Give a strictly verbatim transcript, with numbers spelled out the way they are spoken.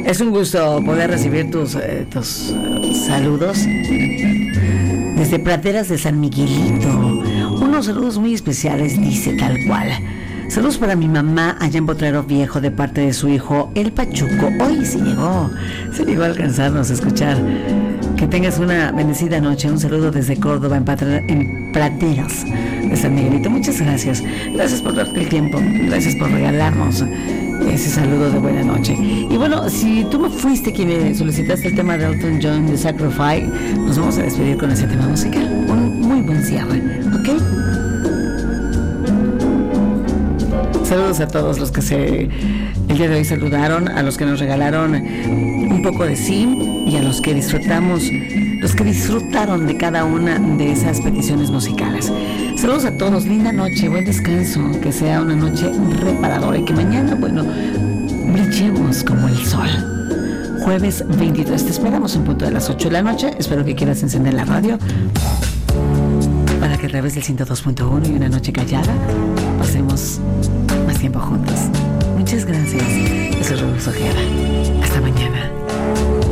Es un gusto poder recibir tus, eh, tus uh, saludos desde Praderas de San Miguelito. Unos saludos muy especiales, dice tal cual. Saludos para mi mamá allá en Potrero Viejo de parte de su hijo El Pachuco. Hoy se llegó, se llegó a alcanzarnos a escuchar. Que tengas una bendecida noche. Un saludo desde Córdoba en, Patra, en Praderas de San Miguelito. Muchas gracias. Gracias por darte el tiempo. Gracias por regalarnos ese saludo de buena noche. Y bueno, si tú me fuiste quien me solicitaste el tema de Elton John, The Sacrifice, nos vamos a despedir con ese tema musical. Un muy buen cierre, ¿ok? Saludos a todos los que se el día de hoy saludaron, a los que nos regalaron un poco de sí y a los que disfrutamos, los que disfrutaron de cada una de esas peticiones musicales. Saludos a todos, linda noche, buen descanso, que sea una noche reparadora y que mañana, bueno, brillemos como el sol. Jueves veintitrés, te esperamos en punto de las ocho de la noche. Espero que quieras encender la radio para que a través del ciento dos punto uno y una noche callada pasemos más tiempo juntos. Muchas gracias. Eso es Rubén Ojeda. Hasta mañana.